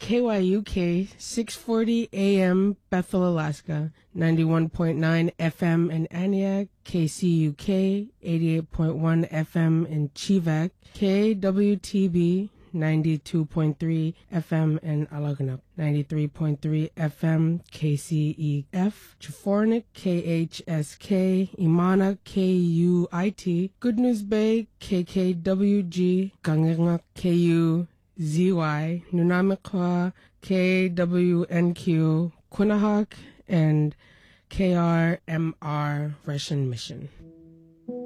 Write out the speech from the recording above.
KYUK 640 AM Bethel, Alaska, 91.9 FM in Aniak, KCUK 88.1 FM in Chivak, KWTB 92.3 FM in Algonac, 93.3 FM KCEF, Chafornik KHSK, Imana KUIT, Good News Bay KKWG, Gangangak KUZY, Nunamikwa KWNQ, Quinahawk, and KRMR Russian Mission.